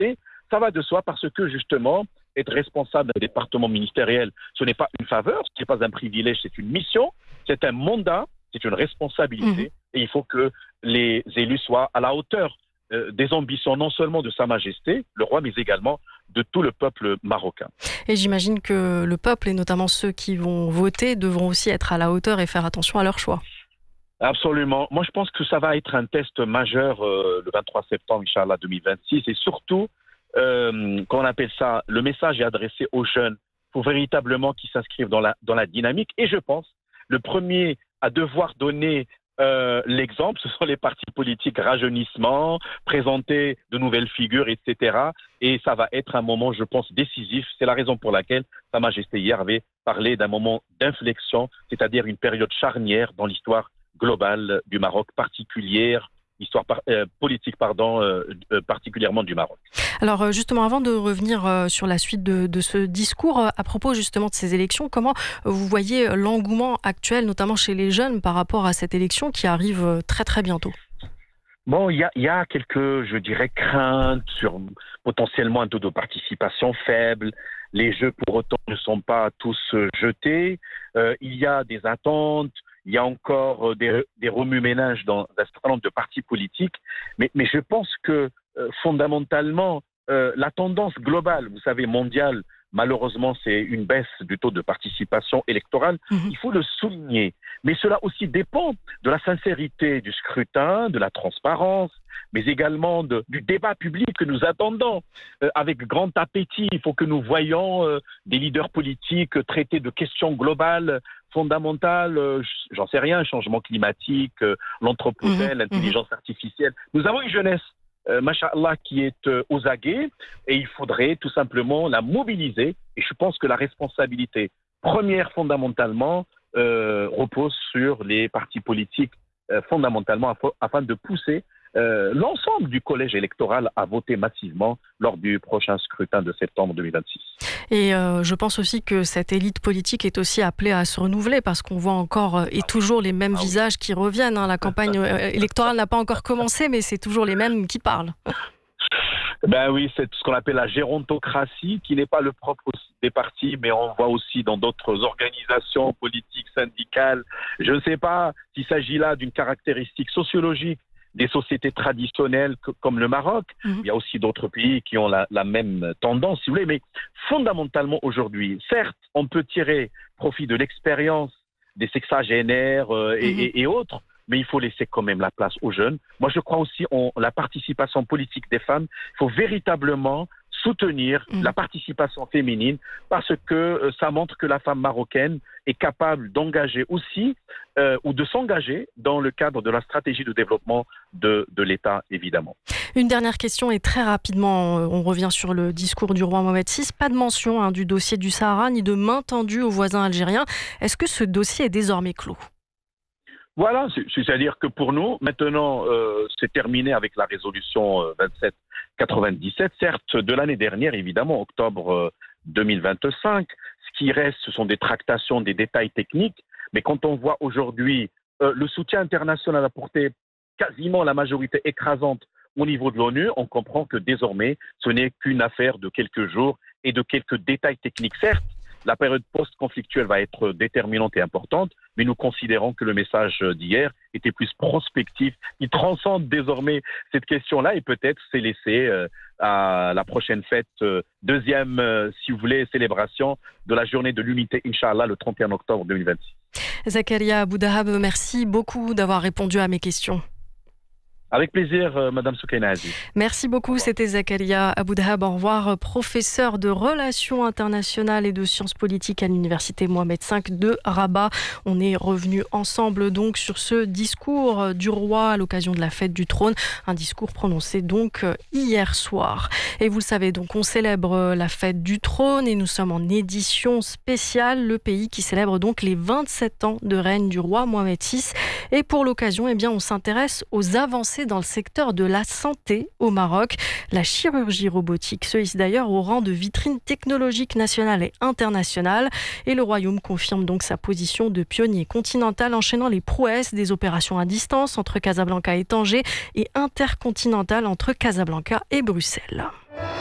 Majesté. Ça va de soi parce que justement, être responsable d'un département ministériel, ce n'est pas une faveur, ce n'est pas un privilège, c'est une mission, c'est un mandat, c'est une responsabilité. Et il faut que les élus soient à la hauteur des ambitions non seulement de Sa Majesté, le roi, mais également de tout le peuple marocain. Et j'imagine que le peuple, et notamment ceux qui vont voter, devront aussi être à la hauteur et faire attention à leur choix. Absolument. Moi, je pense que ça va être un test majeur le 23 septembre, Inch'Allah 2026. Et surtout, qu'on appelle ça, le message est adressé aux jeunes pour véritablement qu'ils s'inscrivent dans la dynamique. Et je pense, le premier à devoir donner l'exemple, ce sont les partis politiques rajeunissement, présenter de nouvelles figures, etc. Et ça va être un moment, je pense, décisif. C'est la raison pour laquelle Sa Majesté hier avait parlé d'un moment d'inflexion, c'est-à-dire une période charnière dans l'histoire globale du Maroc, particulière, histoire politique, particulièrement du Maroc. Alors justement, avant de revenir sur la suite de ce discours, à propos justement de ces élections, comment vous voyez l'engouement actuel, notamment chez les jeunes, par rapport à cette élection qui arrive très très bientôt? Bon, il y a quelques, je dirais, craintes sur potentiellement un taux de participation faible. Les jeux, pour autant, ne sont pas tous jetés. Il y a des attentes. Il y a encore des remue-ménages dans un certain nombre de partis politiques. Mais je pense que fondamentalement, la tendance globale, vous savez, mondiale, malheureusement, c'est une baisse du taux de participation électorale. Il faut le souligner. Mais cela aussi dépend de la sincérité du scrutin, de la transparence, mais également du débat public que nous attendons avec grand appétit. Il faut que nous voyions des leaders politiques traiter de questions globales, fondamentales, j'en sais rien, changement climatique, l'anthropocène, l'intelligence artificielle. Nous avons une jeunesse, Masha'Allah, qui est aux aguets, et il faudrait tout simplement la mobiliser. Et je pense que la responsabilité première, fondamentalement, repose sur les partis politiques, fondamentalement, afin de pousser l'ensemble du collège électoral à voter massivement lors du prochain scrutin de septembre 2026. Et je pense aussi que cette élite politique est aussi appelée à se renouveler parce qu'on voit encore et toujours les mêmes visages qui reviennent. La campagne électorale n'a pas encore commencé, mais c'est toujours les mêmes qui parlent. Ben oui, c'est ce qu'on appelle la gérontocratie, qui n'est pas le propre des partis, mais on voit aussi dans d'autres organisations politiques, syndicales. Je ne sais pas s'il s'agit là d'une caractéristique sociologique des sociétés traditionnelles comme le Maroc. Il y a aussi d'autres pays qui ont la même tendance, si vous voulez. Mais fondamentalement aujourd'hui, certes, on peut tirer profit de l'expérience des sexagénaires et autres, mais il faut laisser quand même la place aux jeunes. Moi, je crois aussi en la participation politique des femmes. Il faut véritablement soutenir la participation féminine parce que ça montre que la femme marocaine est capable d'engager aussi ou de s'engager dans le cadre de la stratégie de développement de l'État, évidemment. Une dernière question et très rapidement, on revient sur le discours du roi Mohamed VI. Pas de mention du dossier du Sahara ni de main tendue aux voisins algériens. Est-ce que ce dossier est désormais clos ? Voilà, c'est-à-dire que pour nous, maintenant, c'est terminé avec la résolution 2797, certes de l'année dernière, évidemment, octobre 2025. Ce qui reste, ce sont des tractations, des détails techniques, mais quand on voit aujourd'hui le soutien international apporté quasiment la majorité écrasante au niveau de l'ONU, on comprend que désormais, ce n'est qu'une affaire de quelques jours et de quelques détails techniques. Certes, la période post-conflictuelle va être déterminante et importante, mais nous considérons que le message d'hier était plus prospectif. Il transcende désormais cette question-là et peut-être c'est laissé à la prochaine fête, deuxième, si vous voulez, célébration de la journée de l'unité, Inch'Allah, le 31 octobre 2026. Zakaria Aboudahab, merci beaucoup d'avoir répondu à mes questions. Avec plaisir, Madame Soukaina Aziz. Merci beaucoup, c'était Zakaria Aboudahab. Au revoir, professeur de relations internationales et de sciences politiques à l'université Mohamed V de Rabat. On est revenu ensemble donc sur ce discours du roi à l'occasion de la fête du trône. Un discours prononcé donc hier soir. Et vous le savez, donc on célèbre la fête du trône et nous sommes en édition spéciale. Le pays qui célèbre donc les 27 ans de règne du roi Mohamed VI. Et pour l'occasion, eh bien, on s'intéresse aux avancées avancées dans le secteur de la santé au Maroc. La chirurgie robotique se hisse d'ailleurs au rang de vitrine technologique nationale et internationale. Et le Royaume confirme donc sa position de pionnier continental, enchaînant les prouesses des opérations à distance entre Casablanca et Tanger et intercontinentales entre Casablanca et Bruxelles.